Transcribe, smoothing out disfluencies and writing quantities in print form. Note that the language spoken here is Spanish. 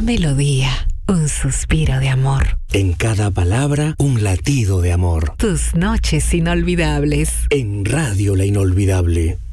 melodía, un suspiro de amor. En cada palabra, un latido de amor. Tus noches inolvidables. En Radio La Inolvidable.